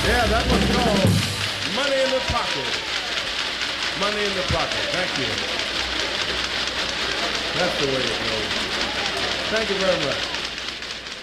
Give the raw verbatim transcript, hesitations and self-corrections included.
Yeah, that was called Money in the Pocket. Money in the Pocket. Thank you. That's the way it goes. Thank you very much.